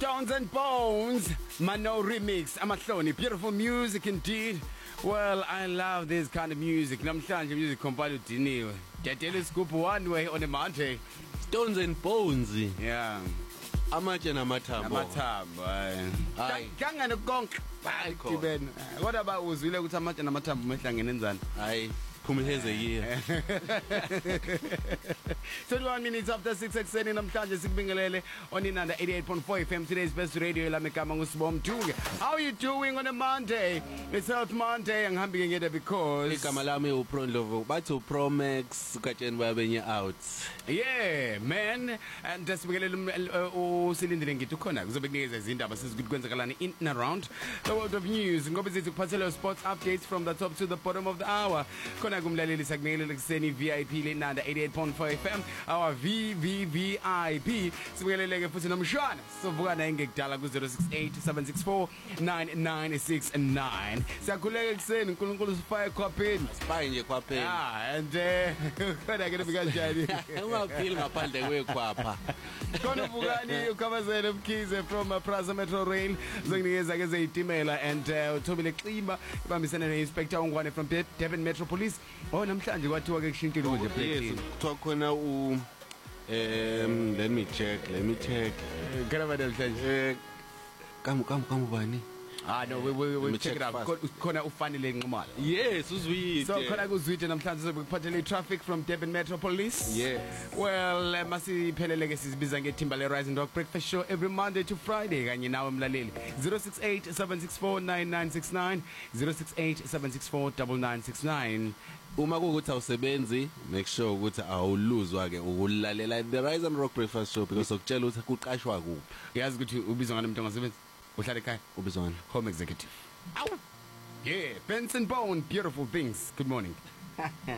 Stones and Bones, Mano remix, Amahloni, beautiful music indeed. Well, I love this kind of music. Namhlanje music compiled udiniwe. Dadele scoop one way on a Monday. Stones and Bones. Yeah. Amatshe namathambo. Namathambo. Hayi. Kangane konke. Hayi Dibena. What about uzwile ukuthi amatshe namathambo mehlangene enzani? Hayi. Phumulezekile. 21 minutes after 6 ekseni namhlanje sikubingelele on Inanda 88.4 FM today's best radio la megama nguSibom Mthunge. How are you doing on a Monday? It's Health Monday angihambi ngede because igama lami uProndlovu bathi uPromax ukatsheni babenye out. Yeah man, and sibingelele usilindile ngithi khona kuzobe kunikeza izindaba sizikwenzakalana in and around the world of news ngoba sithi kuphathela sports updates from the top to the bottom of the hour. Khona kumlaleli sakubingelele kuseni VIP leNanda 88.4 FM our VVVIP sibingeleleke futhi nomshwana sovukana ngekudala ku 0687649969 siyakhuleka kuseni uNkulunkulu sifaye khwapheni sifaye nje khwapheni and khona ke kanjani ungaphili ngaphandle kwekhwapha khona uvukani ukhamazele Mkhize from Praza Metro Rail zokunikeza ke zeyitimela and uThobile Ximba ibambisene ne-inspector ongwane from Durban Metro Police namhlanje kwathiwa ke kushintshile nje yes kuthiwa khona let me check kana namhlanje kamu bani no we check it out khona ufanele Nxumalo yes uzwide so khona kuzwide namhlanje sobukuphathele traffic from Durban Metro Police yes well masipheleleke sizibiza ngeThimba le Rise and Rock Breakfast Show every Monday to Friday kanye nawe mlaleli 0687649969 0687649969 uma kuukuthi awusebenzi make sure ukuthi awuluzwa ke ukulalela the Rise and Rock Breakfast Show because okutshela ukuthi kuqashwa kuphi yazi ukuthi ubizwa ngani umuntu ongasebenzi uhlala ekhaya ubizwa ngani home executive yeah Benson Bone beautiful things good morning